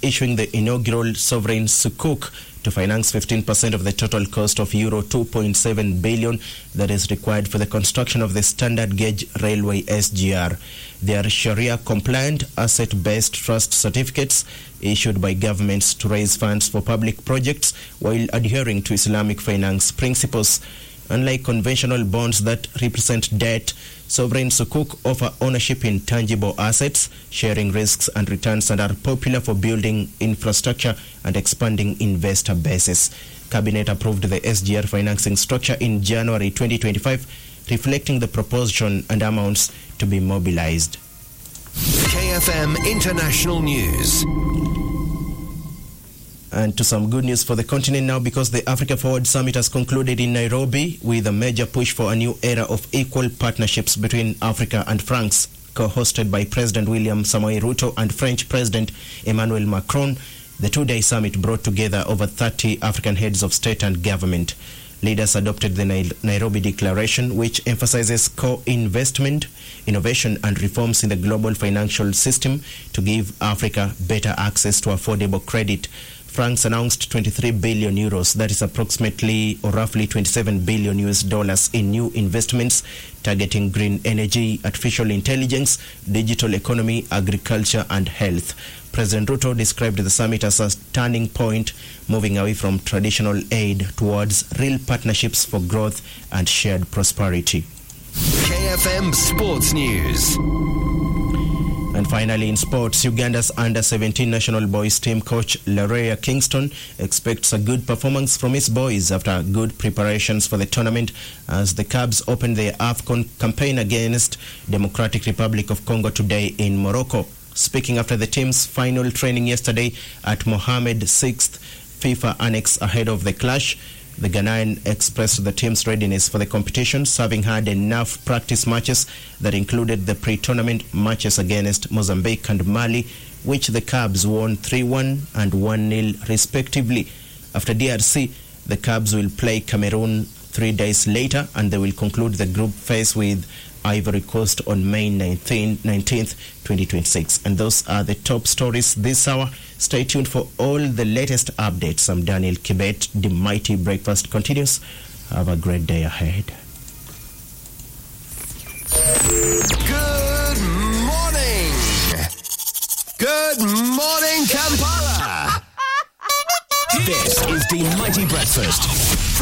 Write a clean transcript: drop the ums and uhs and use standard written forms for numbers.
issuing the inaugural sovereign sukuk to finance 15% of the total cost of euro 2.7 billion that is required for the construction of the standard gauge railway SGR. They are Sharia-compliant, asset-based trust certificates issued by governments to raise funds for public projects while adhering to Islamic finance principles. Unlike conventional bonds that represent debt, sovereign sukuk offer ownership in tangible assets, sharing risks and returns, and are popular for building infrastructure and expanding investor bases. Cabinet approved the SGR financing structure in January 2025, reflecting the proportion and amounts to be mobilized. KFM International News. And to some good news for the continent now, because the Africa Forward Summit has concluded in Nairobi with a major push for a new era of equal partnerships between Africa and France. Co-hosted by President William Samoei Ruto and French President Emmanuel Macron, the two-day summit brought together over 30 African heads of state and government. Leaders adopted the Nairobi Declaration, which emphasizes co-investment, innovation, and reforms in the global financial system to give Africa better access to affordable credit. France announced 23 billion euros, that is approximately or roughly 27 billion US dollars in new investments targeting green energy, artificial intelligence, digital economy, agriculture, and health. President Ruto described the summit as a turning point, moving away from traditional aid towards real partnerships for growth and shared prosperity. KFM Sports News. And finally, in sports, Uganda's under-17 national boys team coach Lareya Kingston expects a good performance from his boys after good preparations for the tournament as the Cubs open their AFCON campaign against Democratic Republic of Congo today in Morocco. Speaking after the team's final training yesterday at Mohammed VI FIFA Annex ahead of the clash, the Ghanaian expressed the team's readiness for the competition, having had enough practice matches that included the pre-tournament matches against Mozambique and Mali, which the Cubs won 3-1 and 1-0 respectively. After DRC, the Cubs will play Cameroon 3 days later, and they will conclude the group phase with Ivory Coast on May 19th, 2026. And those are the top stories this hour. Stay tuned for all the latest updates. I'm Daniel Kibet. The Mighty Breakfast continues. Have a great day ahead. Good morning. Good morning, Kampala. This is the Mighty Breakfast.